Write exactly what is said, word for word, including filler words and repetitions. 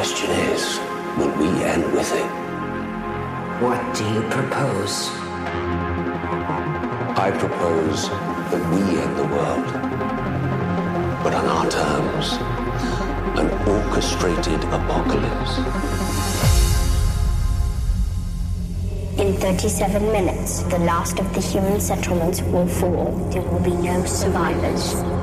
question is, will we end with it? What do you propose? I propose that we end the world, but on our terms, an orchestrated apocalypse. In thirty-seven minutes, the last of the human settlements will fall. There will be no survivors.